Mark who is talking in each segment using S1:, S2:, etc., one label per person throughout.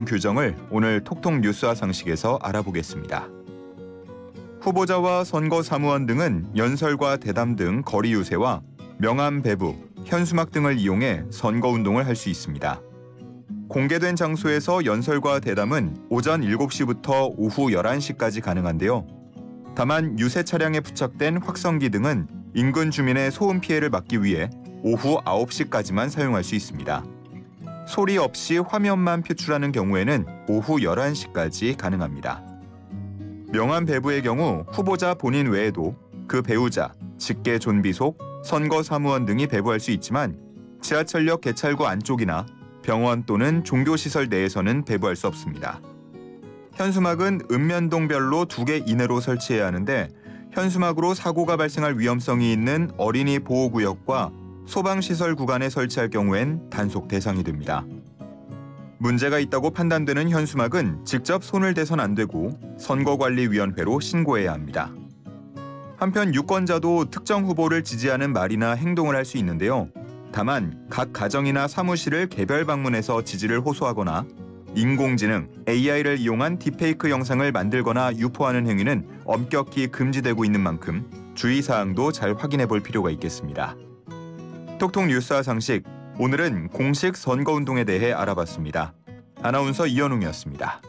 S1: 규정을 오늘 톡톡 뉴스와 상식에서 알아보겠습니다. 후보자와 선거사무원 등은 연설과 대담 등 거리 유세와 명함 배부, 현수막 등을 이용해 선거운동을 할 수 있습니다. 공개된 장소에서 연설과 대담은 오전 7시부터 오후 11시까지 가능한데요. 다만 유세 차량에 부착된 확성기 등은 인근 주민의 소음 피해를 막기 위해 오후 9시까지만 사용할 수 있습니다. 소리 없이 화면만 표출하는 경우에는 오후 11시까지 가능합니다. 명함 배부의 경우 후보자 본인 외에도 그 배우자, 직계 존비속, 선거사무원 등이 배부할 수 있지만 지하철역 개찰구 안쪽이나 병원 또는 종교시설 내에서는 배부할 수 없습니다. 현수막은 읍면동별로 2개 이내로 설치해야 하는데 현수막으로 사고가 발생할 위험성이 있는 어린이 보호구역과 소방시설 구간에 설치할 경우엔 단속 대상이 됩니다. 문제가 있다고 판단되는 현수막은 직접 손을 대선 안 되고 선거관리위원회로 신고해야 합니다. 한편 유권자도 특정 후보를 지지하는 말이나 행동을 할 수 있는데요. 다만 각 가정이나 사무실을 개별 방문해서 지지를 호소하거나 인공지능, AI를 이용한 딥페이크 영상을 만들거나 유포하는 행위는 엄격히 금지되고 있는 만큼 주의사항도 잘 확인해 볼 필요가 있겠습니다. 톡톡 뉴스와 상식, 오늘은 공식 선거운동에 대해 알아봤습니다. 아나운서 이현웅이었습니다.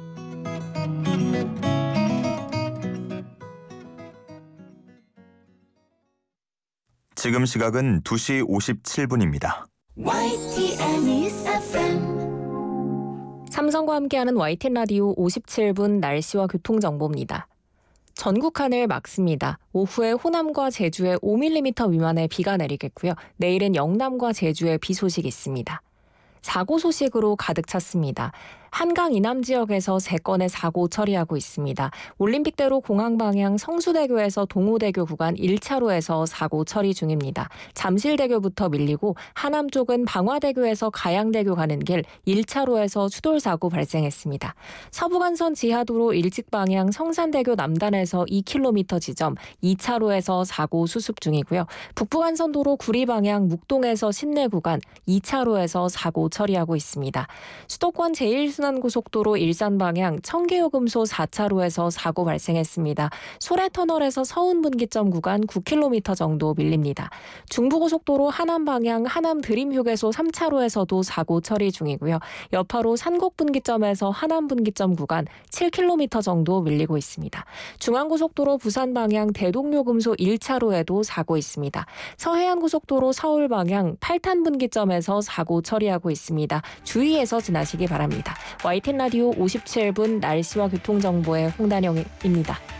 S1: 지금 시각은 2시 57분입니다.
S2: 삼성과 함께하는 YTN 라디오 57분 날씨와 교통정보입니다. 전국 하늘 맑습니다. 오후에 호남과 제주에 5mm 미만의 비가 내리겠고요. 내일은 영남과 제주에 비 소식이 있습니다. 사고 소식으로 가득 찼습니다. 한강 이남 지역에서 3건의 사고 처리하고 있습니다. 올림픽대로 공항 방향 성수대교에서 동호대교 구간 1차로에서 사고 처리 중입니다. 잠실대교부터 밀리고 하남 쪽은 방화대교에서 가양대교 가는 길 1차로에서 추돌 사고 발생했습니다. 서부간선 지하도로 일찍 방향 성산대교 남단에서 2km 지점 2차로에서 사고 수습 중이고요. 북부간선도로 구리 방향 묵동에서 신내 구간 2차로에서 사고 처리하고 있습니다. 수도권 제1순환고속도로 일산 방향 청계요금소 4차로에서 사고 발생했습니다. 소래터널에서 서운분기점 구간 9km 정도 밀립니다. 중부고속도로 하남 방향 하남 드림휴게소 3차로에서도 사고 처리 중이고요. 여파로 산곡분기점에서 하남분기점 구간 7km 정도 밀리고 있습니다. 중앙고속도로 부산 방향 대동요금소 1차로에도 사고 있습니다. 서해안고속도로 서울 방향 8탄분기점에서 사고 처리하고 있습니다. 주의해서 지나시기 바랍니다. YTN 라디오 57분 날씨와 교통정보의 홍단영입니다.